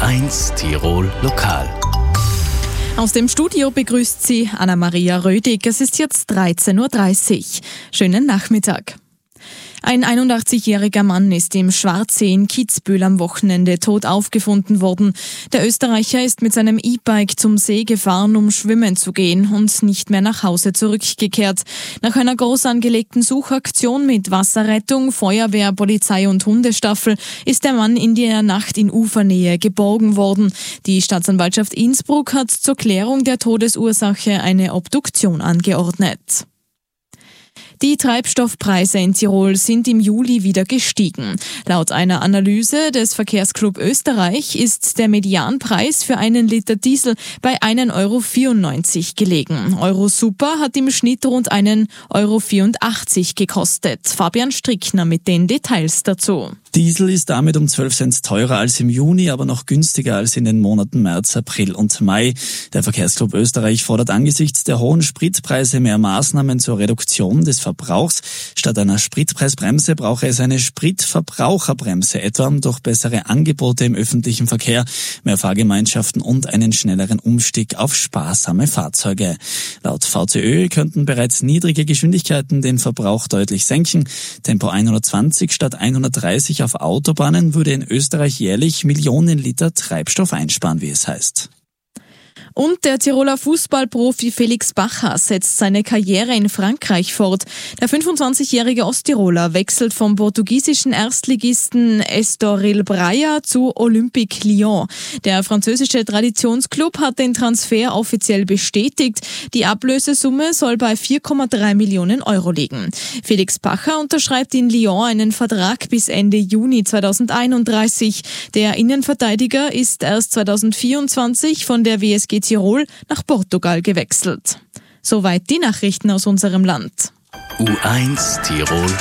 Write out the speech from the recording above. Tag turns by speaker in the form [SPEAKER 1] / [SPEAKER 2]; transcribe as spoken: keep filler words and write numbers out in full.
[SPEAKER 1] eins Tirol Lokal.
[SPEAKER 2] Aus dem Studio begrüßt Sie Anna-Maria Rödig. Es ist jetzt dreizehn Uhr dreißig. Schönen Nachmittag. Ein einundachtzigjähriger Mann ist im Schwarzsee in Kitzbühel am Wochenende tot aufgefunden worden. Der Österreicher ist mit seinem E-Bike zum See gefahren, um schwimmen zu gehen und nicht mehr nach Hause zurückgekehrt. Nach einer groß angelegten Suchaktion mit Wasserrettung, Feuerwehr, Polizei und Hundestaffel ist der Mann in der Nacht in Ufernähe geborgen worden. Die Staatsanwaltschaft Innsbruck hat zur Klärung der Todesursache eine Obduktion angeordnet. Die Treibstoffpreise in Tirol sind im Juli wieder gestiegen. Laut einer Analyse des Verkehrsclub Österreich ist der Medianpreis für einen Liter Diesel bei ein Euro vierundneunzig gelegen. Eurosuper hat im Schnitt rund ein Euro vierundachtzig gekostet. Fabian Strickner mit den Details dazu.
[SPEAKER 3] Diesel ist damit um zwölf Cent teurer als im Juni, aber noch günstiger als in den Monaten März, April und Mai. Der Verkehrsclub Österreich fordert angesichts der hohen Spritpreise mehr Maßnahmen zur Reduktion des Verbrauchs. Statt einer Spritpreisbremse brauche es eine Spritverbraucherbremse, etwa durch bessere Angebote im öffentlichen Verkehr, mehr Fahrgemeinschaften und einen schnelleren Umstieg auf sparsame Fahrzeuge. Laut V C Ö könnten bereits niedrige Geschwindigkeiten den Verbrauch deutlich senken. Tempo hundertzwanzig statt hundertdreißig auf Autobahnen würde in Österreich jährlich Millionen Liter Treibstoff einsparen, wie es heißt.
[SPEAKER 2] Und der Tiroler Fußballprofi Felix Bacher setzt seine Karriere in Frankreich fort. Der fünfundzwanzigjährige Osttiroler wechselt vom portugiesischen Erstligisten Estoril Braga zu Olympique Lyon. Der französische Traditionsclub hat den Transfer offiziell bestätigt. Die Ablösesumme soll bei vier Komma drei Millionen Euro liegen. Felix Bacher unterschreibt in Lyon einen Vertrag bis Ende Juni zweitausendeinunddreißig. Der Innenverteidiger ist erst zweitausendvierundzwanzig von der W S G Tirol nach Portugal gewechselt. Soweit die Nachrichten aus unserem Land.
[SPEAKER 1] U eins Tirol